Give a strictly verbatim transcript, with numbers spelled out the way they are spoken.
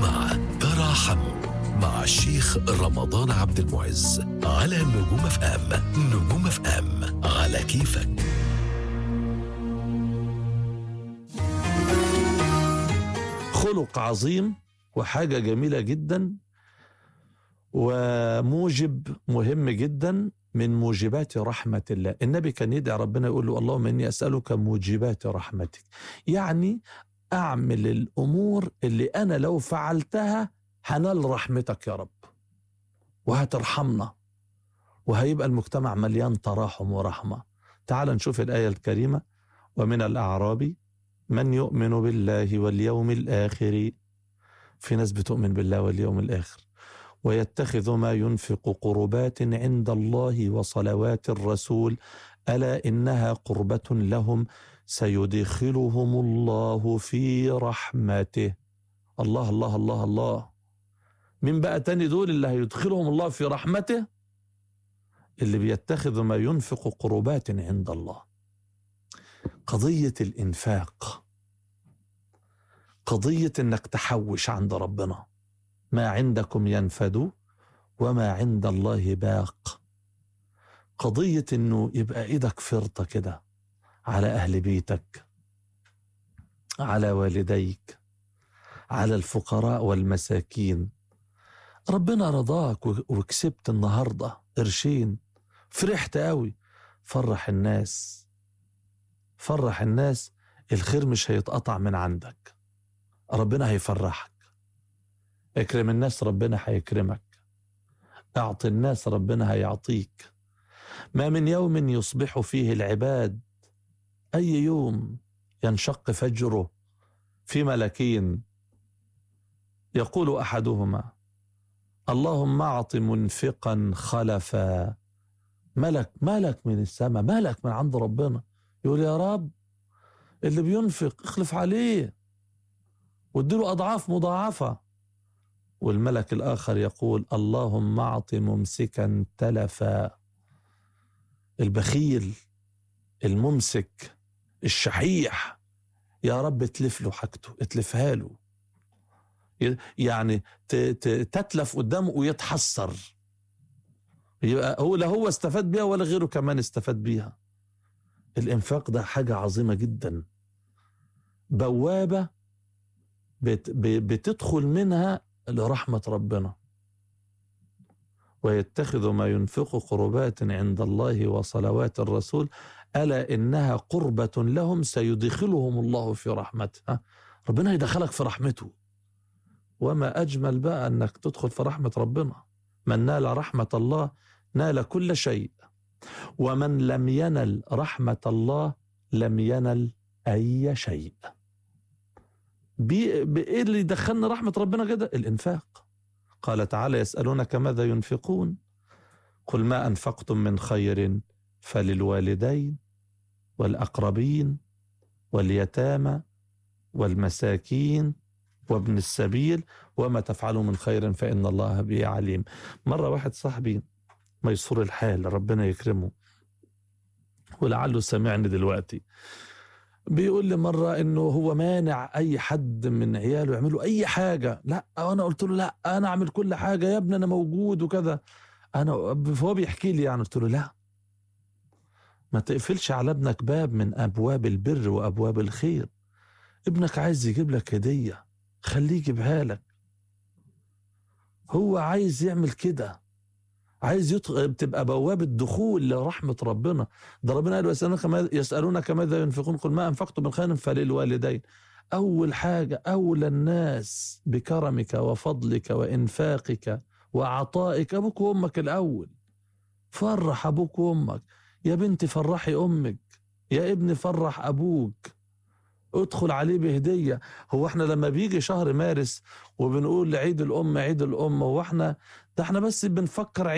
مع تراحموا مع الشيخ رمضان عبد المعز على نجوم اف ام. نجوم اف ام على كيفك. خلق عظيم وحاجة جميلة جدا وموجب مهم جدا من موجبات رحمة الله. النبي كان يدعي ربنا يقول له اللهم إني أسألك موجبات رحمتك، يعني أعمل الأمور اللي أنا لو فعلتها هنال رحمتك يا رب وهترحمنا وهيبقى المجتمع مليان تراحم ورحمة. تعال نشوف الآية الكريمة: ومن الأعراب من يؤمن بالله واليوم الآخر. في ناس بتؤمن بالله واليوم الآخر ويتخذ ما ينفق قربات عند الله وصلوات الرسول ألا إنها قربة لهم سيدخلهم الله في رحمته. الله الله الله الله. من بقى تاني دول اللي هيدخلهم الله في رحمته؟ اللي بيتخذ ما ينفق قربات عند الله. قضية الإنفاق، قضية إنك تحوش عند ربنا. ما عندكم ينفد وما عند الله باق. قضية إنه يبقى إيدك فرطة كده على أهل بيتك، على والديك، على الفقراء والمساكين. ربنا رضاك وكسبت النهاردة قرشين، فرحت قوي، فرح الناس، فرح الناس. الخير مش هيتقطع من عندك، ربنا هيفرحك. اكرم الناس ربنا هيكرمك، اعطي الناس ربنا هيعطيك. ما من يوم يصبح فيه العباد، أي يوم ينشق فجره، في ملكين يقول أحدهما اللهم أعط منفقا خلفا. ملك ملك من السماء، ملك من عند ربنا يقول يا رب اللي بينفق اخلف عليه واديله أضعاف مضاعفة. والملك الآخر يقول اللهم أعط ممسكا تلفا. البخيل الممسك الشحيح يا رب اتلف له حاجته، اتلفها له، يعني تتلف قدامه ويتحسر. يبقى هو لا هو استفاد بيها ولا غيره كمان استفاد بيها. الإنفاق ده حاجة عظيمة جدا، بوابة بت بتدخل منها لرحمة ربنا. ويتخذ ما ينفق قربات عند الله وصلوات الرسول ألا إنها قربة لهم سيدخلهم الله في رحمته. ربنا يدخلك في رحمته. وما أجمل بقى أنك تدخل في رحمة ربنا. من نال رحمة الله نال كل شيء، ومن لم ينل رحمة الله لم ينل أي شيء. بإيه اللي دخلنا رحمة ربنا كده؟ الإنفاق. قال تعالى يسألونك ماذا ينفقون قل ما أنفقتم من خير فللوالدين والأقربين واليتامى والمساكين وابن السبيل وما تفعلوا من خير فإن الله به عليم. مرة واحد صاحبي ميسور الحال ربنا يكرمه ولعله سمعني دلوقتي، بيقول لي مرة انه هو مانع اي حد من عياله يعملوا اي حاجة. لا انا قلت له لا انا اعمل كل حاجة يا ابني انا موجود وكذا. انا هو بيحكي لي يعني قلت له لا، ما تقفلش على ابنك باب من ابواب البر وابواب الخير. ابنك عايز يجيب لك هدية خليه يجيبها لك، هو عايز يعمل كده، عايز يدخل تبقى بوابة دخول لرحمة ربنا. ده ربنا قال يسألونك يسألونك ماذا ينفقون قل ما أنفقتم من خير فللوالدين. أول حاجة أولى الناس بكرمك وفضلك وإنفاقك وعطائك أبوك وأمك الأول. فرح أبوك وأمك، يا بنتي فرحي أمك، يا ابني فرح أبوك، ادخل عليه بهدية. هو احنا لما بيجي شهر مارس وبنقول لعيد الأم عيد الأم، هو احنا ده احنا بس بنفكر